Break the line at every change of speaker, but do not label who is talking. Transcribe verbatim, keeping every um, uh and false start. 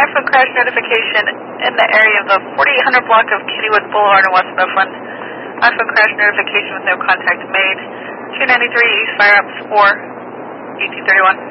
iPhone crash notification in the area of the forty-eight hundred block of Kittywood Boulevard in West Mifflin. iPhone crash notification with no contact made. two ninety-three East Fire Ups four, eighteen thirty-one.